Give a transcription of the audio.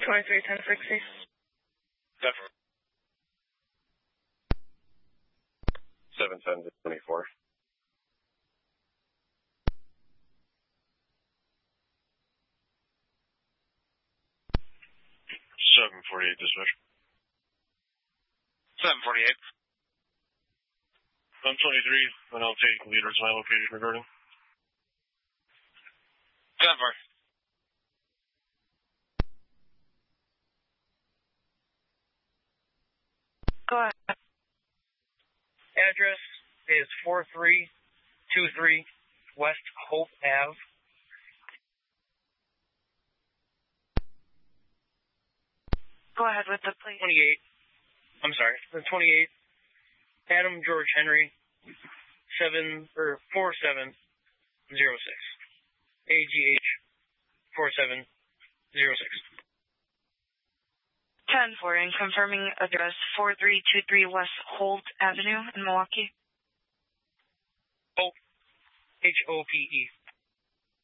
231060. Definitely. 710 to 24. 748 dispatch. 748. I'm 23, and I'll take leader to my location regarding. 10-4. Go ahead. Address is 4323 West Hope Ave. Go ahead with the plate. 28. 28. Adam George Henry, 4706. AGH 4706. 10-4, and confirming address 4323 West Holt Avenue in Milwaukee. Hope, Hope.